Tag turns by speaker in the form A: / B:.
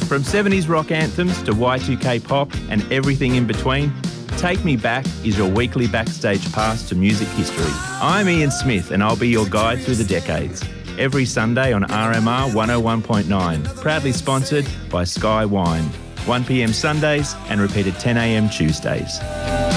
A: From 70s rock anthems to Y2K pop and everything in between, Take Me Back is your weekly backstage pass to music history. I'm Ian Smith and I'll be your guide through the decades. Every Sunday on RMR 101.9, proudly sponsored by Sky Wine. 1 p.m. Sundays and repeated 10 a.m. Tuesdays.